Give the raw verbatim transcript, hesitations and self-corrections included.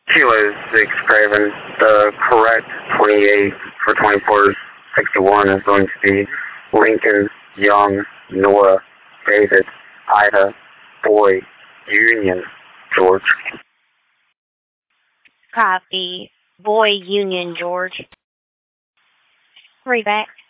Kilo six Craven. The correct twenty-eight for twenty-four sixty-one is going to be Lincoln, Young, Nora, David, Ida, Boy, Union, George. Copy. Boy, Union, George. Three back.